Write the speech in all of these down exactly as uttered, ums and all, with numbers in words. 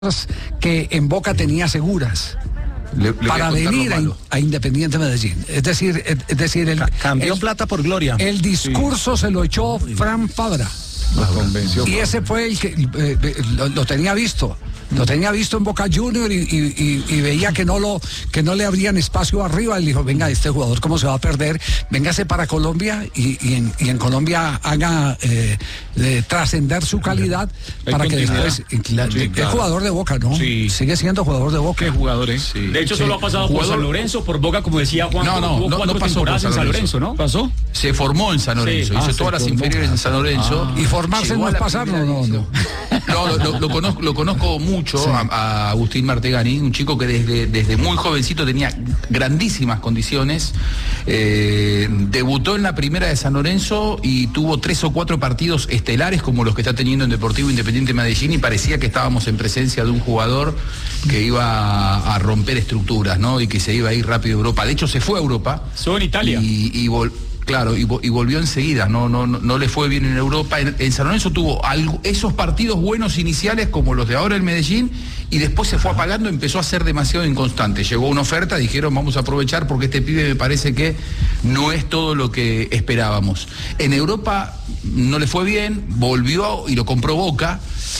que en Boca tenía seguras le, le para venir a, a Independiente Medellín. Es decir, es, es decir, el, cambió el, plata por gloria. El discurso sí. se lo echó Fran Fabra. Y ese fue el que eh, eh, lo, lo tenía visto. Lo tenía visto en Boca Junior y, y, y, y veía que no lo que no le abrían espacio arriba. Él dijo, venga, este jugador cómo se va a perder, véngase para Colombia y, y, en, y en Colombia haga eh, de trascender su calidad Hay para que después la, sí, es claro. jugador de Boca, ¿no? Sí. Sigue siendo jugador de Boca. ¿Qué jugador es? Sí. De hecho, sí. solo ha pasado ¿Jugador? por San Lorenzo, por Boca, como decía Juan. No, no, tuvo no, cuatro no pasó temporadas por San en San Lorenzo, ¿no? ¿Pasó? Se formó en San Lorenzo, Sí. hizo Ah, todas las formó. inferiores en San Lorenzo. Ah. Y formarse no es pasarlo, no, no. No, lo, lo, lo, conozco, lo conozco mucho sí. a, a Agustín Martegani, un chico que desde, desde muy jovencito tenía grandísimas condiciones. Eh, debutó en la primera de San Lorenzo y tuvo tres o cuatro partidos estelares como los que está teniendo en Deportivo Independiente Medellín, y parecía que estábamos en presencia de un jugador que iba a, a romper estructuras, ¿no? Y que se iba a ir rápido a Europa. De hecho, se fue a Europa. Estuvo en Italia. Y, y vol Claro, y, y volvió enseguida, no, no, no, no le fue bien en Europa. En, en San Lorenzo tuvo algo, esos partidos buenos iniciales como los de ahora en Medellín, y después se fue apagando, empezó a ser demasiado inconstante. Llegó una oferta, dijeron vamos a aprovechar porque este pibe me parece que no es todo lo que esperábamos. En Europa no le fue bien, volvió y lo compró Boca.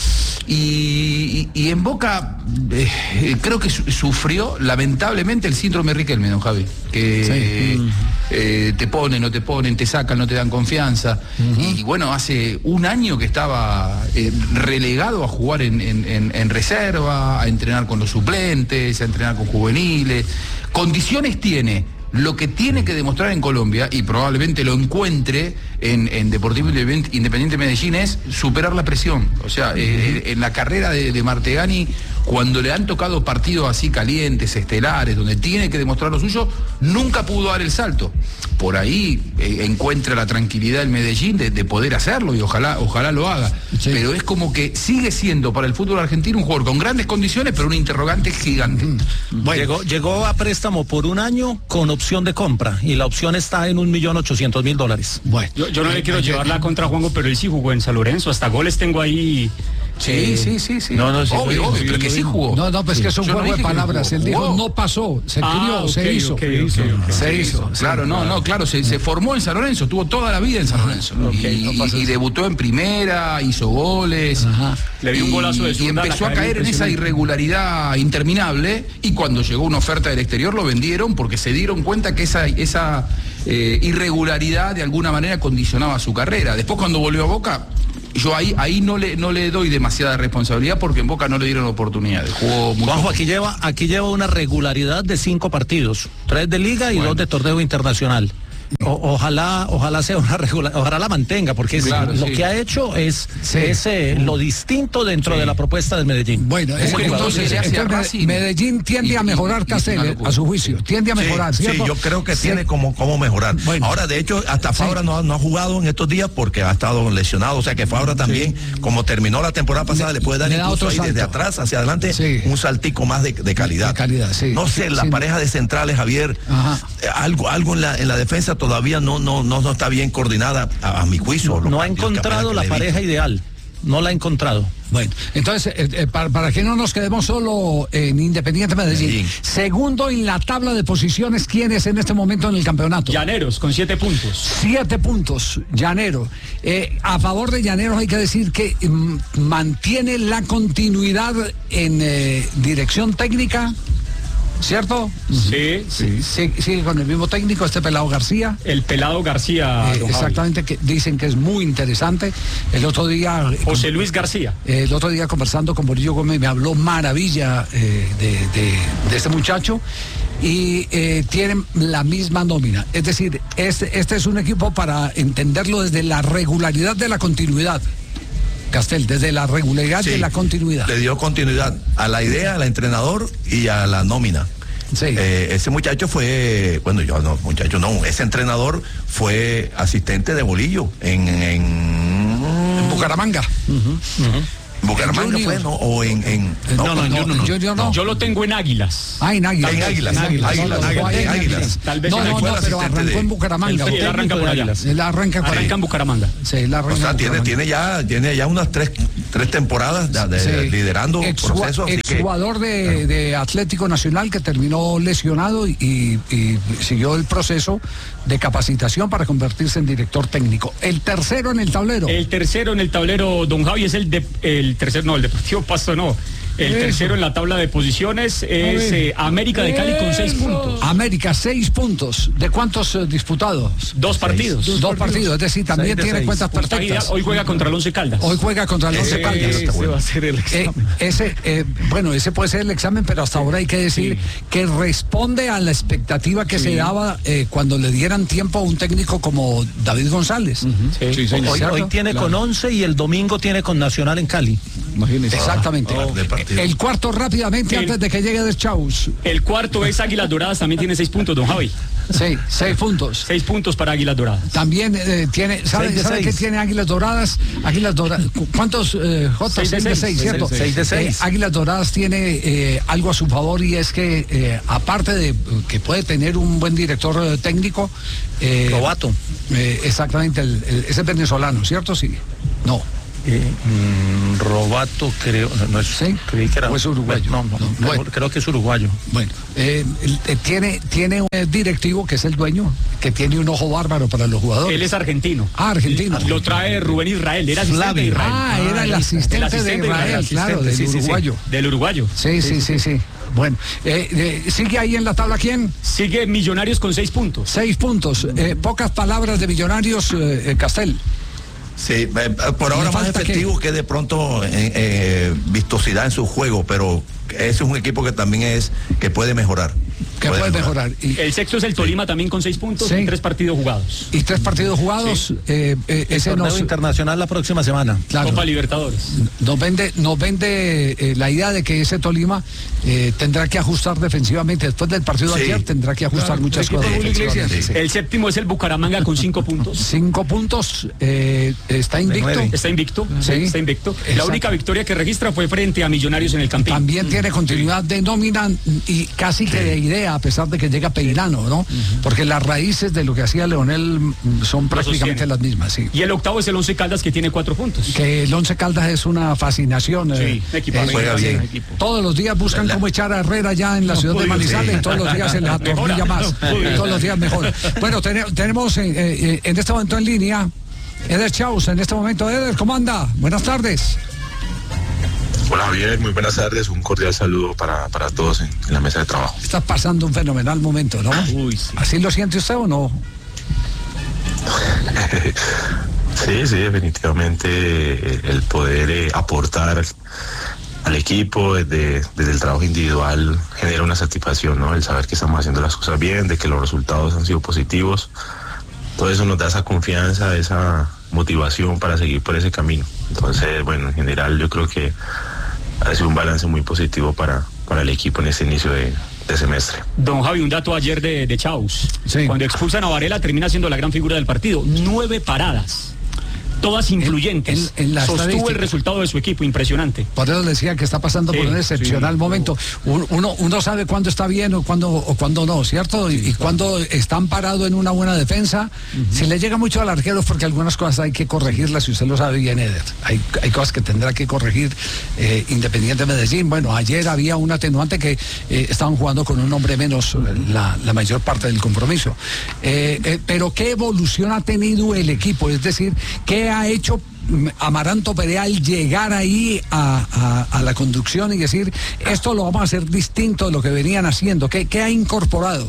Y, y, y en Boca eh, creo que su, sufrió lamentablemente el síndrome Riquelme, don Javi, que sí. eh, eh, te ponen, no te ponen, te sacan, no te dan confianza. Uh-huh. Y bueno, hace un año que estaba eh, relegado a jugar en, en, en, en reserva, a entrenar con los suplentes, a entrenar con juveniles. Condiciones tiene. Lo que tiene que demostrar en Colombia, y probablemente lo encuentre en, en Deportivo Independiente Medellín, es superar la presión. O sea, eh, en la carrera de, de Martegani, cuando le han tocado partidos así calientes, estelares, donde tiene que demostrar lo suyo, nunca pudo dar el salto. Por ahí eh, encuentra la tranquilidad en Medellín de, de poder hacerlo, y ojalá, ojalá lo haga. Sí. Pero es como que sigue siendo para el fútbol argentino un jugador con grandes condiciones, pero un interrogante gigante. Mm. Bueno, llegó, llegó a préstamo por un año con opción de compra, y la opción está en un millón ochocientos mil dólares. Bueno, yo, yo no le quiero llevar la contra Juanjo, pero él sí jugó en San Lorenzo, hasta goles tengo ahí. Sí, eh, sí, sí, sí. No, no, sí, obvio, obvio, pero que sí jugó. No, no, pues sí. que es un yo juego no de palabras. Él dijo, no pasó, se ah, crió, okay, se hizo. Okay, okay, okay. Se hizo. Claro, no, no, claro, se, se formó en San Lorenzo, tuvo toda la vida en San Lorenzo. Okay, y, no y, y debutó en primera, hizo goles. Ajá. Le dio un golazo de zurda. Y empezó a caer en esa irregularidad interminable, y cuando llegó una oferta del exterior lo vendieron porque se dieron cuenta que esa, esa eh, irregularidad de alguna manera condicionaba su carrera. Después, cuando volvió a Boca, yo ahí, ahí no le no le doy demasiada responsabilidad, porque en Boca no le dieron oportunidades. Jugó muy Juanjo, aquí lleva, aquí lleva una regularidad de cinco partidos, tres de liga y bueno. dos de torneo internacional. O, ojalá ojalá sea una regular, ojalá la mantenga, porque es, claro, lo sí. que ha hecho es, sí. es eh, lo distinto dentro sí. de la propuesta del Medellín. Bueno, es que entonces, entonces Medellín tiende y, a mejorar, Castel, a su juicio, tiende a mejorar, sí, ¿cierto? Sí, yo creo que sí. tiene como, como mejorar. Bueno. Ahora, de hecho, hasta Fabra sí. no, no ha jugado en estos días porque ha estado lesionado, o sea que Fabra también, sí. como terminó la temporada pasada, le, le puede dar le incluso ahí desde atrás hacia adelante sí. un saltico más de, de calidad. De calidad, sí. No sé, la sí. pareja de centrales, Javier, eh, algo, algo en la, en la defensa todavía no, no No, no está bien coordinada a, a mi juicio. No, no ha encontrado la pareja ideal. No la ha encontrado. Bueno, entonces, eh, eh, para, para que no nos quedemos solo en Independiente Medellín, Medellín, segundo en la tabla de posiciones, ¿quién es en este momento en el campeonato? Llaneros, con siete puntos. Siete puntos, Llanero. Eh, a favor de Llaneros hay que decir que mm, mantiene la continuidad en eh, dirección técnica, ¿cierto? Sí, sí. sí. Sigue con el mismo técnico, este Pelado García. El Pelado García. Eh, exactamente, que dicen que es muy interesante. El otro día... José Luis García. Eh, el otro día conversando con Borillo Gómez me habló maravilla eh, de, de, de este muchacho, y eh, tienen la misma nómina. Es decir, este, este es un equipo para entenderlo desde la regularidad de la continuidad. Castel, desde la regularidad sí, de la continuidad. Le dio continuidad a la idea, al entrenador y a la nómina. Sí. Eh, ese muchacho fue, bueno, yo no, muchacho no, ese entrenador fue asistente de Bolillo en, en, en Bucaramanga. Uh-huh, uh-huh. Bucaramanga fue, ¿no? O en... en no, no, no, no, no, yo, yo, no. Yo lo tengo en Águilas. Ah, en Águilas. En Águilas. En Águilas. Águilas. No, no, en Águilas. Tal vez no, no, no, pero arrancó en Bucaramanga. Él, él arranca por Águilas. Él arranca, arranca en Bucaramanga. Sí, él arranca. O sea, tiene, tiene ya, tiene ya unas tres, tres temporadas de, de, sí. liderando ex, procesos. Ex que, jugador de, claro. de Atlético Nacional que terminó lesionado y, y siguió el proceso de capacitación para convertirse en director técnico. El tercero en el tablero. El tercero en el tablero, don Javi, es el de, el tercero, no, el Deportivo Pasto no. El Eso. tercero en la tabla de posiciones es eh, América de Cali con seis puntos. América, seis puntos. ¿De cuántos eh, disputados? Dos partidos. Dos, Dos partidos, es decir, también tiene seis. cuentas perfectas. Hoy juega contra el Once Caldas. Hoy juega contra el Once Caldas. Ese bueno. va a ser el examen. Eh, ese, eh, bueno, ese puede ser el examen, pero hasta ahora hay que decir sí. que responde a la expectativa que sí. se daba eh, cuando le dieran tiempo a un técnico como David González. Uh-huh. sí. Sí, hoy, hoy tiene claro. con Once y el domingo tiene con Nacional en Cali. Imagínese. Exactamente. Oh, el cuarto rápidamente el, antes de que llegue de Chaus. El cuarto es Águilas Doradas, también tiene seis puntos, don Javi. Sí, seis puntos. Seis puntos para Águilas Doradas. También eh, tiene, ¿sabe, ¿sabe qué tiene Águilas Doradas? Águilas Doradas, ¿cuántos? Eh, J, seis de seis, seis, ¿cierto? seis de seis. Eh, Águilas Doradas tiene eh, algo a su favor y es que eh, aparte de que puede tener un buen director eh, técnico. Eh, Robato. Eh, exactamente, el, el, ese es venezolano, ¿cierto? Sí. No. Eh, mm, Robato creo no, no es ¿sí? creí que era o es uruguayo no, no, no bueno. creo que es uruguayo bueno eh, eh, tiene tiene un directivo que es el dueño que tiene un ojo bárbaro para los jugadores. Él es argentino. Ah, argentino. Lo trae Rubén Israel, era asistente de Israel. Ah, era el asistente, el asistente de Israel, de Israel claro, del sí, uruguayo. Sí, sí. Del uruguayo. Sí, sí, sí, sí. sí. Bueno, eh, eh, ¿sigue ahí en la tabla quién? Sigue Millonarios con seis puntos. Seis puntos. Eh, pocas palabras de Millonarios, eh, Castel. Sí, eh, por ahora más efectivo que, que de pronto eh, eh, vistosidad en su juego, pero ese es un equipo que también es que puede mejorar. Que puede, puede mejorar. mejorar. Y, el sexto es el Tolima sí. también con seis puntos sí. y tres partidos jugados. Y tres partidos jugados. Sí. Eh, eh, ese torneo nos... internacional la próxima semana. Claro. Copa Libertadores. Nos vende, nos vende eh, la idea de que ese Tolima eh, tendrá que ajustar defensivamente. Después del partido sí. de ayer tendrá que ajustar claro. muchas cosas. Sí. Sí. El séptimo es el Bucaramanga con cinco puntos. Cinco puntos. Eh, está invicto. Está invicto. Sí. Está invicto. Exacto. La única victoria que registra fue frente a Millonarios en el Campín. También mm. tiene continuidad de nómina y casi que de idea, a pesar de que llega Peirano, ¿no? Uh-huh. Porque las raíces de lo que hacía Leonel son prácticamente las mismas, sí. Y el octavo es el Once Caldas, que tiene cuatro puntos. Que el Once Caldas es una fascinación. Sí, eh, equipo, eh, juega bien. Equipo. Todos los días buscan la, cómo echar a Herrera ya en la no, ciudad de Manizales sí. y todos los días se les atornilla más. Y todos los días mejor. Bueno, ten, tenemos eh, eh, en este momento en línea Eder Chaus, en este momento. Eder, ¿cómo anda? Buenas tardes. Hola Javier, muy buenas tardes, un cordial saludo para, para todos en, en la mesa de trabajo. Estás pasando un fenomenal momento, ¿no? Uy, sí. ¿Así lo siente usted o no? Sí, sí, definitivamente el poder eh, aportar al equipo desde, desde el trabajo individual genera una satisfacción, ¿no? El saber que estamos haciendo las cosas bien, de que los resultados han sido positivos, todo eso nos da esa confianza, esa motivación para seguir por ese camino. Entonces, bueno, en general yo creo que ha sido un balance muy positivo para, para el equipo en este inicio de, de semestre. Don Javi, un dato ayer de, de Chaus. Sí. Cuando expulsan a Varela termina siendo la gran figura del partido. Nueve paradas. Todas influyentes. En, en, en sostuvo el resultado de su equipo, impresionante. Por eso decía que está pasando sí, por un excepcional sí, momento. Uno, uno sabe cuándo está bien o cuándo, o cuándo no, ¿cierto? Sí, y, y cuándo están parados en una buena defensa. Uh-huh. Si le llega mucho al arquero es porque algunas cosas hay que corregirlas, y usted lo sabe bien, Eder. Hay, hay cosas que tendrá que corregir eh, Independiente Medellín. Bueno, ayer había un atenuante que eh, estaban jugando con un hombre menos la, la mayor parte del compromiso. Eh, eh, pero ¿qué evolución ha tenido el equipo? Es decir, ¿qué ha hecho Amaranto Perea al llegar ahí a, a, a la conducción y decir esto lo vamos a hacer distinto de lo que venían haciendo? ¿Qué, qué ha incorporado?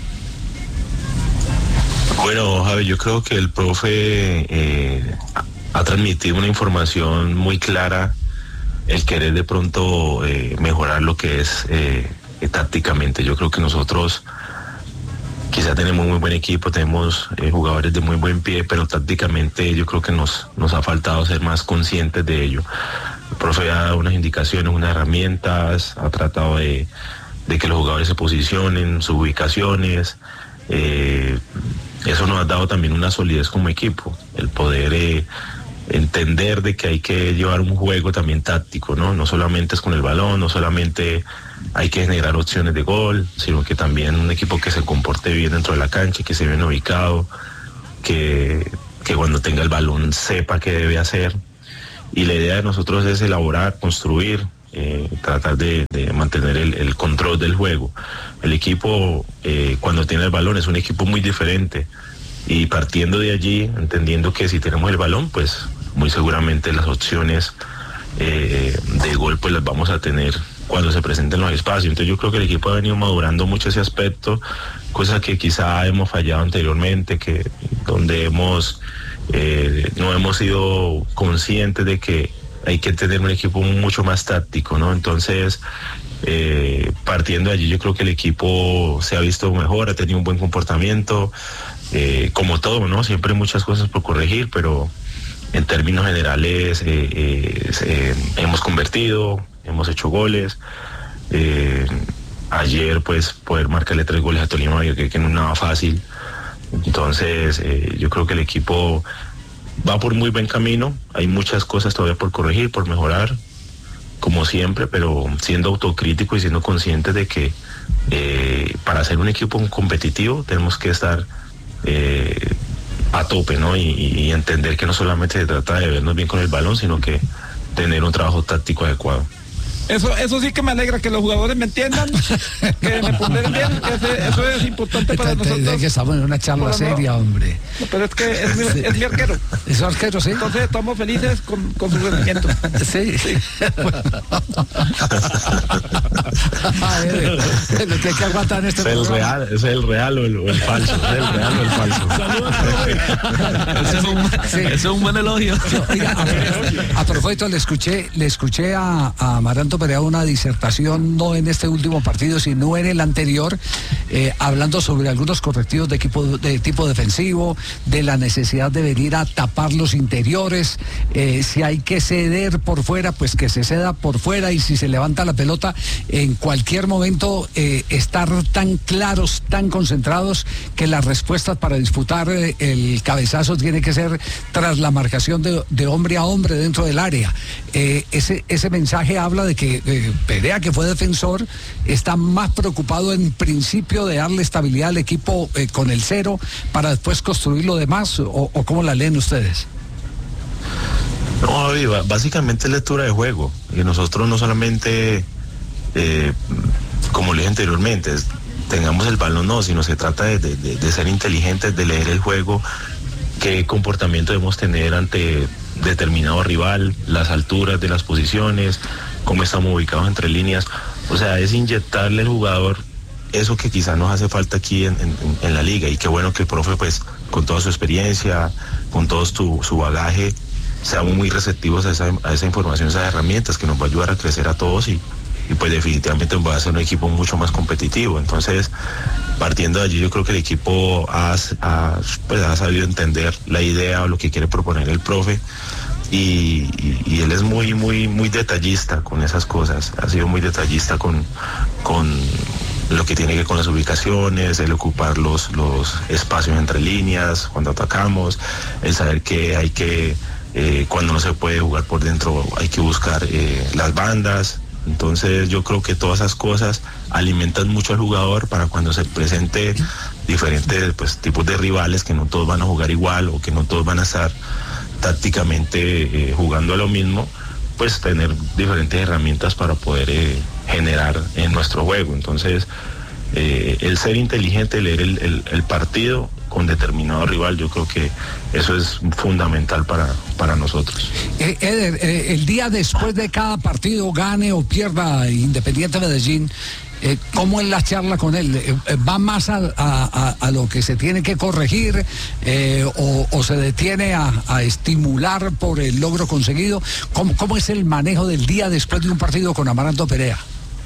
Bueno, Javi, yo creo que el profe eh, ha transmitido una información muy clara, el querer de pronto eh, mejorar lo que es eh, tácticamente. Yo creo que nosotros quizá tenemos muy buen equipo, tenemos eh, jugadores de muy buen pie, pero tácticamente yo creo que nos, nos ha faltado ser más conscientes de ello. El profe ha dado unas indicaciones, unas herramientas, ha tratado de, de que los jugadores se posicionen, sus ubicaciones. Eh, eso nos ha dado también una solidez como equipo, el poder eh, entender de que hay que llevar un juego también táctico, ¿no? No solamente es con el balón, no solamente hay que generar opciones de gol, sino que también un equipo que se comporte bien dentro de la cancha, que se bien ubicado, que, que cuando tenga el balón sepa qué debe hacer. y la idea de nosotros es elaborar, construir, eh, tratar de, de mantener el, el control del juego. El equipo eh, cuando tiene el balón es un equipo muy diferente, y partiendo de allí, entendiendo que si tenemos el balón, pues muy seguramente las opciones eh, de gol pues las vamos a tener cuando se presenten los espacios. Entonces yo creo que el equipo ha venido madurando mucho ese aspecto, cosa que quizá hemos fallado anteriormente, que donde hemos eh, no hemos sido conscientes de que hay que tener un equipo mucho más táctico, ¿no? Entonces eh, partiendo de allí yo creo que el equipo se ha visto mejor, ha tenido un buen comportamiento, eh, como todo, ¿no? Siempre hay muchas cosas por corregir, pero en términos generales eh, eh, eh, hemos convertido, hemos hecho goles. Eh, ayer pues poder marcarle tres goles a Tolima, yo creo que no es nada fácil. Entonces eh, yo creo que el equipo va por muy buen camino. Hay muchas cosas todavía por corregir, por mejorar, como siempre, pero siendo autocrítico y siendo conscientes de que eh, para ser un equipo competitivo tenemos que estar eh, a tope, ¿no? Y, y entender que no solamente se trata de vernos bien con el balón, sino que tener un trabajo táctico adecuado. Eso, eso sí que me alegra, que los jugadores me entiendan, que me ponderen bien, que ese, eso es importante para nosotros. Que estamos en una charla bueno, seria, hombre. No, pero es que es mi, es mi arquero. Es arquero, sí. Entonces estamos felices con, con su rendimiento. Sí, sí. Bueno. A ver, lo que hay que aguantar en este es el programa. real, es el real o el, o el falso, es el real o el falso. Saludos, Ese es un, sí. es un buen elogio. Oiga, a, a propósito, le escuché, le escuché a, a Amaranto Perea una disertación, no en este último partido, sino en el anterior, eh, hablando sobre algunos correctivos de, equipo, de tipo defensivo, de la necesidad de venir a tapar los interiores, eh, si hay que ceder por fuera, pues que se ceda por fuera, y si se levanta la pelota, en cualquier momento eh, estar tan claros, tan concentrados, que las respuestas para disputar eh, el cabezazo tiene que ser tras la marcación de, de hombre a hombre dentro del área. Eh, ese, ese mensaje habla de que eh, Perea, que fue defensor, está más preocupado en principio de darle estabilidad al equipo eh, con el cero para después construir lo demás, o, o cómo la leen ustedes. No, básicamente es lectura de juego, y nosotros no solamente eh, como le dije anteriormente, es, tengamos el balón, no, sino se trata de, de, de ser inteligentes, de leer el juego, qué comportamiento debemos tener ante determinado rival, las alturas de las posiciones, cómo estamos ubicados entre líneas. O sea, es inyectarle al jugador eso que quizás nos hace falta aquí en, en, en la liga, y qué bueno que el profe, pues, con toda su experiencia, con todo su, su bagaje, seamos muy receptivos a esa, a esa información, esas herramientas que nos va a ayudar a crecer a todos, y, y pues definitivamente va a ser un equipo mucho más competitivo. Entonces, partiendo de allí, yo creo que el equipo ha, ha, pues, ha sabido entender la idea o lo que quiere proponer el profe. Y, y, y él es muy, muy, muy detallista con esas cosas, ha sido muy detallista con, con lo que tiene que ver con las ubicaciones, el ocupar los, los espacios entre líneas cuando atacamos, el saber que hay que, eh, cuando no se puede jugar por dentro, hay que buscar eh, las bandas. Entonces yo creo que todas esas cosas alimentan mucho al jugador para cuando se presente diferentes, pues, tipos de rivales, que no todos van a jugar igual o que no todos van a estar tácticamente eh, jugando a lo mismo, pues tener diferentes herramientas para poder eh, generar en nuestro juego. Entonces eh, el ser inteligente, leer el, el, el partido con determinado rival, yo creo que eso es fundamental para, para nosotros. Eh, Eder, eh, el día después de cada partido, gane o pierda Independiente Medellín, Eh, ¿cómo es la charla con él? Eh, ¿Va más a, a, a lo que se tiene que corregir eh, o, o se detiene a, a estimular por el logro conseguido? ¿Cómo, ¿Cómo es el manejo del día después de un partido con Amaranto Perea?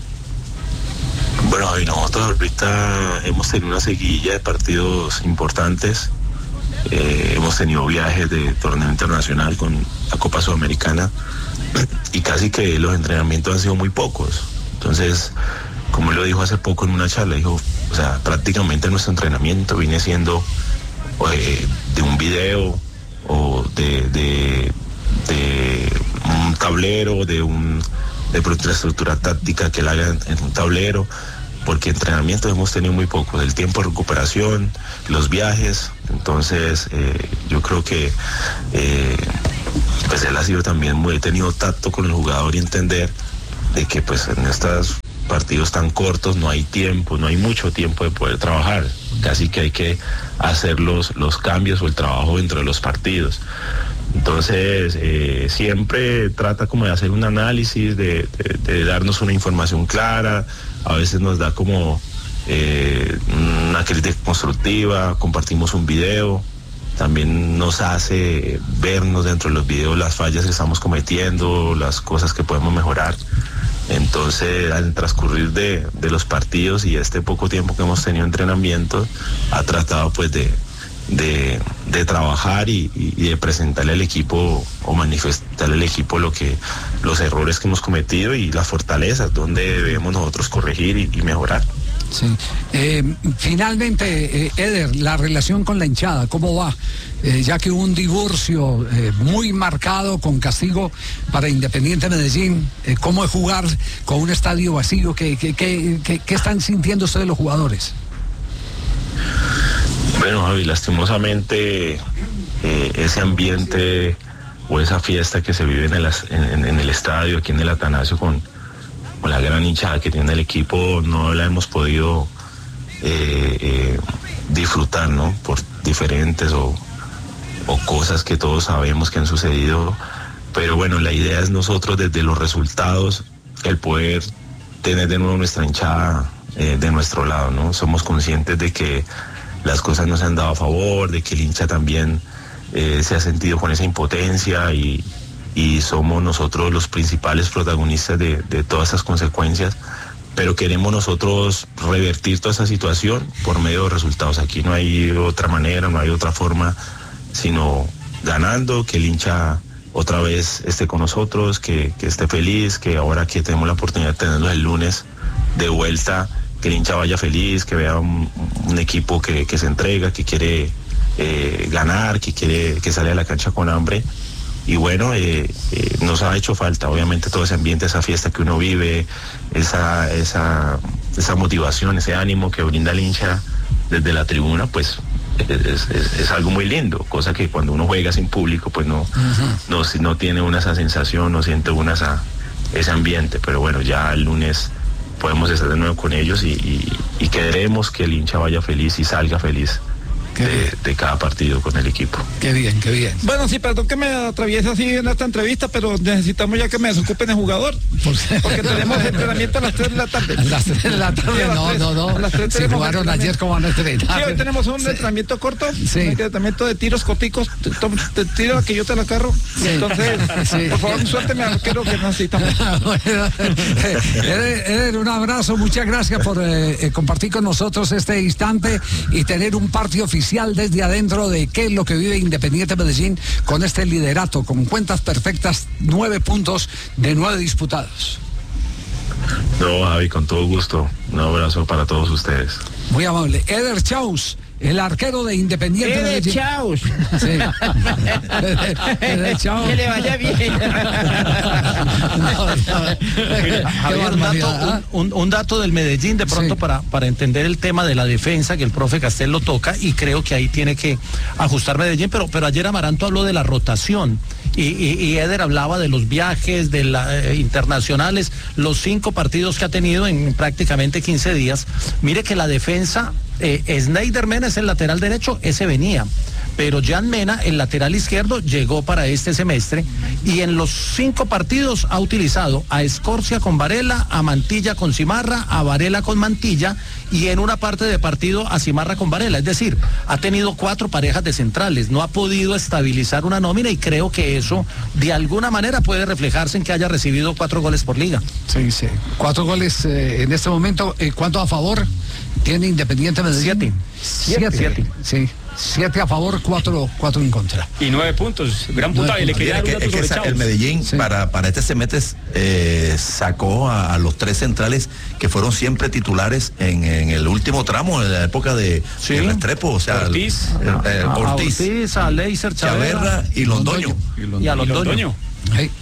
Bueno, y nosotros ahorita hemos tenido una seguidilla de partidos importantes. Eh, hemos tenido viajes de torneo internacional con la Copa Sudamericana, y casi que los entrenamientos han sido muy pocos. Entonces, como él lo dijo hace poco en una charla, dijo, o sea, prácticamente nuestro entrenamiento viene siendo eh, de un video o de, de, de un tablero, de un de una estructura táctica que la hagan en un tablero, porque entrenamientos hemos tenido muy poco, el tiempo de recuperación, los viajes. Entonces eh, yo creo que eh, pues él ha sido también muy, he tenido tacto con el jugador y entender de que pues en estos partidos tan cortos no hay tiempo, no hay mucho tiempo de poder trabajar, casi que hay que hacer los, los cambios o el trabajo dentro de los partidos. Entonces eh, siempre trata como de hacer un análisis, de, de, de darnos una información clara, a veces nos da como eh, una crítica constructiva, compartimos un video, también nos hace vernos dentro de los videos las fallas que estamos cometiendo, las cosas que podemos mejorar. Entonces, al transcurrir de, de los partidos y este poco tiempo que hemos tenido entrenamiento, ha tratado pues de, de, de trabajar y, y de presentarle al equipo o manifestarle al equipo lo que, los errores que hemos cometido y las fortalezas, donde debemos nosotros corregir y, y mejorar. Sí. Eh, finalmente, eh, Eder, la relación con la hinchada, ¿cómo va? Eh, ya que hubo un divorcio eh, muy marcado con castigo para Independiente Medellín, eh, ¿cómo es jugar con un estadio vacío? ¿Qué, qué, qué, qué, qué están sintiendo ustedes los jugadores? Bueno, Javi, lastimosamente eh, ese ambiente o esa fiesta que se vive en el, en, en el estadio, aquí en el Atanasio, con con la gran hinchada que tiene el equipo, no la hemos podido eh, eh, disfrutar, ¿no? Por diferentes o, o cosas que todos sabemos que han sucedido, pero bueno, la idea es nosotros desde los resultados, el poder tener de nuevo nuestra hinchada eh, de nuestro lado, ¿no? Somos conscientes de que las cosas no se han dado a favor, de que el hincha también eh, se ha sentido con esa impotencia y y somos nosotros los principales protagonistas de, de todas esas consecuencias, pero queremos nosotros revertir toda esa situación por medio de resultados. Aquí no hay otra manera, no hay otra forma, sino ganando, que el hincha otra vez esté con nosotros, que, que esté feliz, que ahora que tenemos la oportunidad de tenerlo el lunes de vuelta, que el hincha vaya feliz, que vea un, un equipo que, que se entrega, que quiere eh, ganar, que quiere que sale a la cancha con hambre. Y bueno, eh, eh, nos ha hecho falta, obviamente, todo ese ambiente, esa fiesta que uno vive, esa, esa, esa motivación, ese ánimo que brinda el hincha desde la tribuna, pues es, es, es algo muy lindo, cosa que cuando uno juega sin público, pues no, uh-huh. no, no tiene una esa sensación, no siente una esa, ese ambiente, pero bueno, ya el lunes podemos estar de nuevo con ellos y, y, y queremos que el hincha vaya feliz y salga feliz. De, de cada partido con el equipo. Qué bien, qué bien. Bueno, sí, perdón que me atraviese así en esta entrevista, pero necesitamos ya que me desocupen el jugador. ¿Por porque tenemos entrenamiento a las tres de la tarde. A las tres de la tarde, no, no, no. A las tres si jugaron ayer, ¿cómo van a entrenar? Sí, hoy tenemos un sí. entrenamiento corto, sí. un entrenamiento de tiros corticos, te tiro que yo te la carro. Sí. Entonces, sí. por favor, suélteme al arquero que necesitamos. Bueno, Eder, Eder, un abrazo, muchas gracias por eh, compartir con nosotros este instante y tener un partido oficial desde adentro de qué es lo que vive Independiente Medellín con este liderato, con cuentas perfectas, nueve puntos de nueve disputados. No, Javi, con todo gusto. Un abrazo para todos ustedes. Muy amable. Eder Chaus, el arquero de Independiente Eder Medellín. Chaus. Sí. Eder, Eder Chaus. Que le vaya bien. no, no. Javier, un, dato, un, un dato del Medellín de pronto sí. para, para entender el tema de la defensa, que el profe Castel lo toca y creo que ahí tiene que ajustar Medellín, pero, pero ayer Amaranto habló de la rotación y, y, y Eder hablaba de los viajes de la, eh, internacionales, los cinco partidos que ha tenido en prácticamente quince días. Mire que la defensa, eh, Snyder Mena es el lateral derecho, ese venía, pero Jan Mena, el lateral izquierdo, llegó para este semestre y en los cinco partidos ha utilizado a Escorcia con Varela, a Mantilla con Cimarra, a Varela con Mantilla y en una parte de partido a Cimarra con Varela, es decir, ha tenido cuatro parejas de centrales, no ha podido estabilizar una nómina y creo que eso de alguna manera puede reflejarse en que haya recibido cuatro goles por liga. Sí, sí, cuatro goles eh, en este momento, eh, ¿cuánto a favor tiene Independiente Medellín? Siete. Siete, siete. Sí. Siete a favor, cuatro, cuatro en contra. Y nueve puntos, gran punta. Y le quería que, es que esa, el Medellín sí. para, para este semestre eh, sacó a, a los tres centrales que fueron siempre titulares en, en el último tramo, en la época de, sí. de Restrepo, o sea, Ortiz, el, el, el, a Ortiz, Ortiz, a Leiser, Chaverra y Londoño. Y a Londoño. Y Londoño. Hey.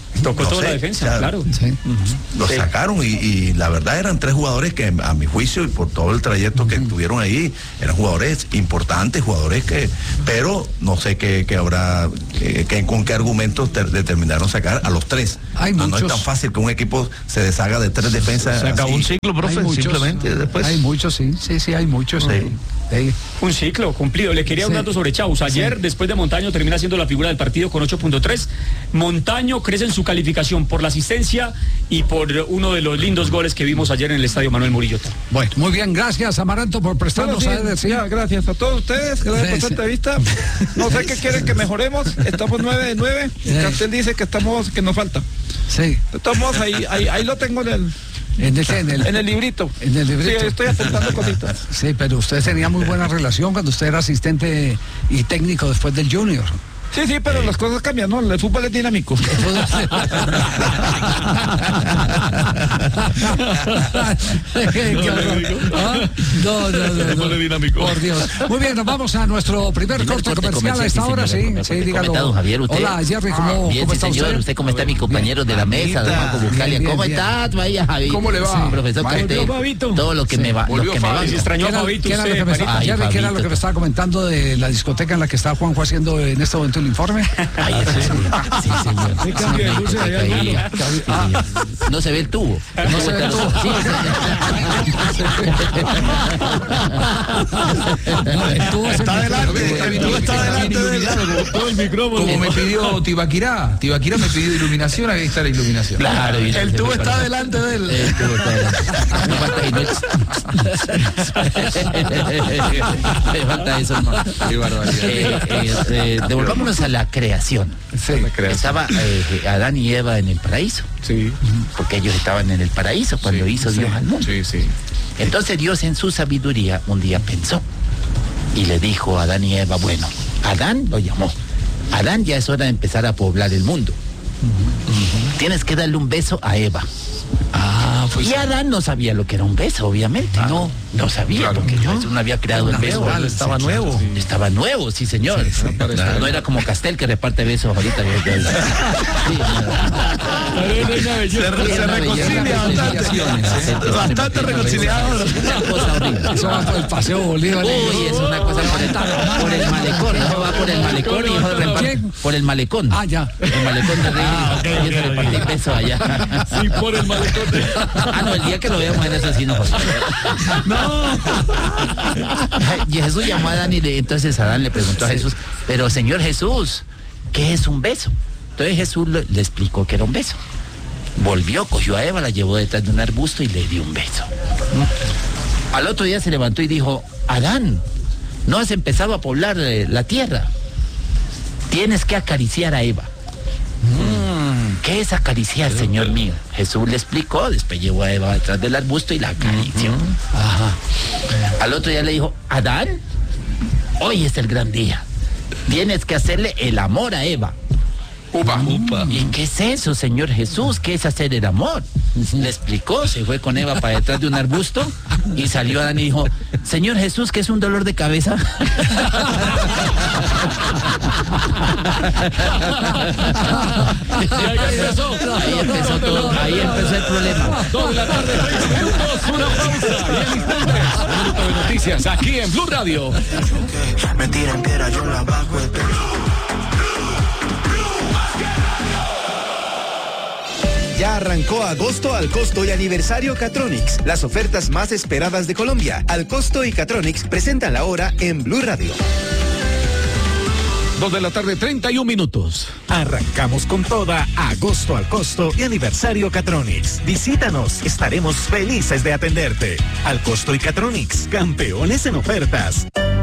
Tocó no toda sé, la defensa, o sea, claro. Sí. Lo Sí. sacaron y, y la verdad eran tres jugadores que a mi juicio y por todo el trayecto que tuvieron ahí, eran jugadores importantes, jugadores que, pero no sé qué, qué habrá, qué, qué- con qué argumentos ter- determinaron sacar a los tres. Hay no, no es muchos. tan fácil que un equipo se deshaga de tres defensas. Se acabó así. un ciclo, profe, Hay muchos, simplemente después. Hay muchos, sí, sí, sí, hay muchos. Sí. Sí. Un ciclo cumplido. Le quería Sí. un dato sobre Chaus. Ayer, Sí. después de Montaño, termina siendo la figura del partido con ocho punto tres. Montaño crece en su calificación por la asistencia y por uno de los lindos goles que vimos ayer en el estadio Manuel Murillo. Bueno, muy bien, gracias Amaranto por prestarnos Bueno, a sí, decir. ya, gracias a todos ustedes, gracias Sí, por esta sí. entrevista. No sé qué quieren que mejoremos, estamos nueve de nueve, Sí. el cartel dice que estamos, que nos falta. Sí, De todos modos, ahí, ahí, ahí lo tengo en el, en el, en el, en el librito. en el librito. Sí, estoy apuntando cositas. Sí, pero usted tenía muy buena relación cuando usted era asistente y técnico después del Junior. Sí, sí, pero las cosas cambian, ¿no? El fútbol es dinámico. Qué horror. ¿Ah? No, no, no, no. Por Dios. Muy bien, nos vamos a nuestro primer Primer corte corte comercial a esta comercial, hora, sí, sí, señor. sí, ¿Cómo dígalo. está, don Javier? ¿Usted? Hola, Jerry, ¿cómo, Bien, cómo sí, está señor. usted? ¿Usted cómo está, mi compañero de la mesa, don Marco Buscalia? Bien, ¿Cómo bien, estás? Vaya, Javi. ¿Cómo le va? Sí, profesor Volvió Castel. Fabito. Todo lo que me va. Lo Volvió que me Fabi. va. Se extrañó ¿Qué a era, Fabito qué era lo usted, que me, Marito. Ay, Jerry, ¿qué era lo Fabito. que me estaba comentando de la discoteca en la que está Juanjo haciendo en este momento el informe? Ay, eso sí. Sí, señor. Qué cambio de luces allá, Sí, hermano. sí, señor. No se ve el tubo. No se ve el tubo. Sí, No, el tubo es el- Está adelante, el tubo está adelante de él. Como me pidió Tibaquirá, Tibaquirá me pidió iluminación, ahí está la iluminación. Claro, y El tubo está adelante de él. El tubo está adelante. Me falta y no es- Me falta eso, hermano. Qué barbaridad. Eh, eh, eh, devolvámonos a la creación. Sí. Estaba eh, Adán y Eva en el paraíso, Sí, porque ellos estaban en el paraíso cuando sí, hizo Dios al mundo. sí, sí. Entonces Dios en su sabiduría un día pensó y le dijo a Adán y Eva, bueno, Adán lo llamó. Adán, ya es hora de empezar a poblar el mundo. Tienes que darle un beso a Eva. Ah, pues Y Adán no sabía lo que era un beso, obviamente. No, no sabía, Claro. porque Dios no había creado el beso. Nuevo, estaba nuevo. Estaba nuevo, sí, señor. No era como Castel que reparte besos ahorita. Sí, Se, se reconcilia bastante. Bastante reconciliado. una cosa horrible. eso va por el paseo Bolívar. Uy, es una cosa por el, por el malecón, eso va por el malecón y eso reparte ¿Quién? por el malecón. Ah, ya. El malecón de Rey. Y eso repartir besos allá. Sí, por el malecón. Ah, no, el día que lo veamos en eso sí no. No. Y Jesús llamó a Adán y le, entonces Adán le preguntó a Jesús, pero Señor Jesús, ¿qué es un beso? Entonces Jesús le, le explicó que era un beso. Volvió, cogió a Eva, la llevó detrás de un arbusto y le dio un beso. Al otro día se levantó y dijo, Adán, no has empezado a poblar eh, la tierra. Tienes que acariciar a Eva. ¿Qué es acariciar, Señor mío? Jesús le explicó, después llevó a Eva detrás del arbusto y la acarició. Ajá. Al otro día le dijo, Adán, hoy es el gran día. Tienes que hacerle el amor a Eva. Upa. ¿Y qué es eso, Señor Jesús? ¿Qué es hacer el amor? Le explicó, se fue con Eva para detrás de un arbusto y salió Adán y dijo, Señor Jesús, ¿qué es un dolor de cabeza? Y ahí empezó. Ahí empezó todo, ahí empezó el problema. Dos de la tarde, seis minutos, una pausa. Y en instantes, un minuto de noticias aquí en Blue Radio. Me tiran piedra, yo la bajo el pelo. Ya arrancó agosto al costo y aniversario Catronics, las ofertas más esperadas de Colombia. Al costo y Catronics presentan la hora en Blue Radio. Dos de la tarde, treinta y un minutos. Arrancamos con toda, agosto al costo y aniversario Catronics. Visítanos, estaremos felices de atenderte. Al costo y Catronics, campeones en ofertas.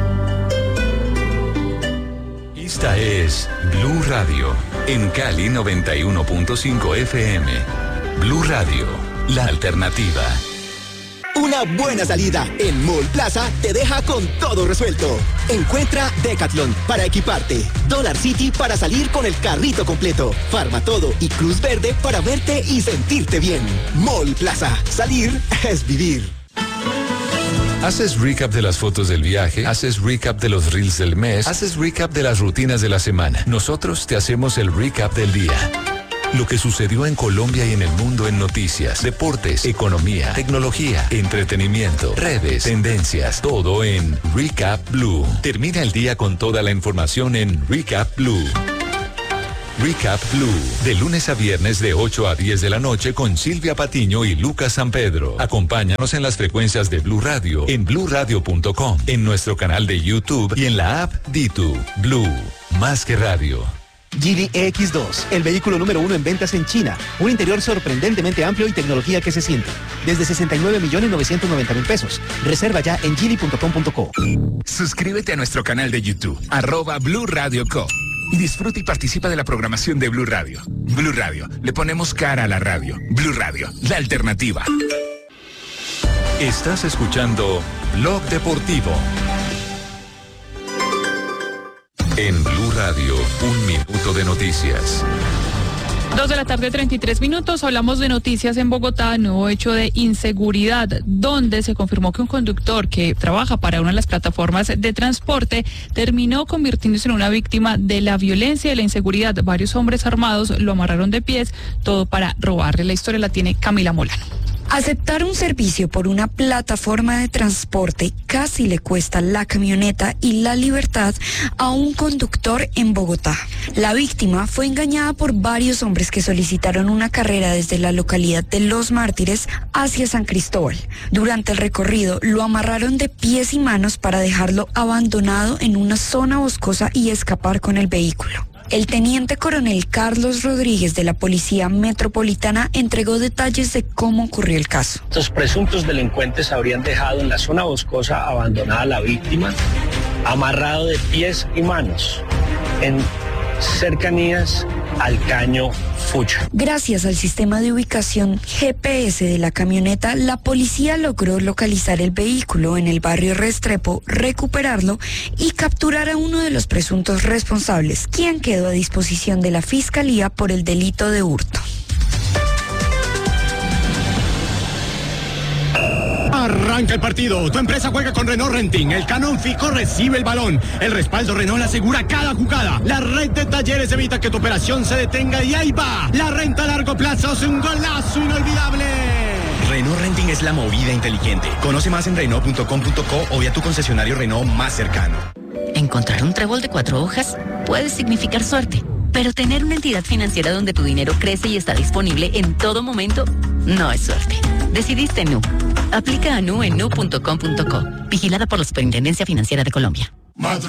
Esta es Blue Radio, en Cali noventa y uno punto cinco F M. Blue Radio, la alternativa. Una buena salida en Mall Plaza te deja con todo resuelto. Encuentra Decathlon para equiparte, Dollar City para salir con el carrito completo, Farmatodo y Cruz Verde para verte y sentirte bien. Mall Plaza, salir es vivir. Haces recap de las fotos del viaje, haces recap de los reels del mes, haces recap de las rutinas de la semana. Nosotros te hacemos el recap del día. Lo que sucedió en Colombia y en el mundo en noticias, deportes, economía, tecnología, entretenimiento, redes, tendencias, todo en Recap Blue. Termina el día con toda la información en Recap Blue. Recap Blue, de lunes a viernes de ocho a diez de la noche con Silvia Patiño y Lucas San Pedro. Acompáñanos en las frecuencias de Blue Radio, en blue radio punto com, en nuestro canal de YouTube y en la app Ditu. Blue, más que radio. Geely E X dos, el vehículo número uno en ventas en China. Un interior sorprendentemente amplio y tecnología que se siente. Desde sesenta y nueve millones novecientos noventa mil pesos. Reserva ya en geely punto com punto co. Suscríbete a nuestro canal de YouTube, arroba Blue Radio Co. Y disfruta y participa de la programación de Blue Radio. Blue Radio, le ponemos cara a la radio. Blue Radio, la alternativa. Estás escuchando Blog Deportivo. En Blue Radio, un minuto de noticias. Dos de la tarde, treinta y tres minutos. Hablamos de noticias en Bogotá, nuevo hecho de inseguridad, donde se confirmó que un conductor que trabaja para una de las plataformas de transporte terminó convirtiéndose en una víctima de la violencia y la inseguridad. Varios hombres armados lo amarraron de pies, todo para robarle. La historia la tiene Camila Molano. Aceptar un servicio por una plataforma de transporte casi le cuesta la camioneta y la libertad a un conductor en Bogotá. La víctima fue engañada por varios hombres que solicitaron una carrera desde la localidad de Los Mártires hacia San Cristóbal. Durante el recorrido lo amarraron de pies y manos para dejarlo abandonado en una zona boscosa y escapar con el vehículo. El teniente coronel Carlos Rodríguez de la Policía Metropolitana entregó detalles de cómo ocurrió el caso. Estos presuntos delincuentes habrían dejado en la zona boscosa abandonada a la víctima, amarrado de pies y manos, en cercanías al Caño Fucha. Gracias al sistema de ubicación G P S de la camioneta, la policía logró localizar el vehículo en el barrio Restrepo, recuperarlo y capturar a uno de los presuntos responsables, quien quedó a disposición de la Fiscalía por el delito de hurto. Arranca el partido. Tu empresa juega con Renault Renting. El Canon Fico recibe el balón. El respaldo Renault asegura cada jugada. La red de talleres evita que tu operación se detenga y ahí va. La renta a largo plazo es un golazo inolvidable. Renault Renting es la movida inteligente. Conoce más en renault punto com punto co o vía tu concesionario Renault más cercano. Encontrar un trébol de cuatro hojas puede significar suerte, pero tener una entidad financiera donde tu dinero crece y está disponible en todo momento no es suerte. Decidiste Nu. Aplica a Nu en nu punto com punto co. Vigilada por la Superintendencia Financiera de Colombia.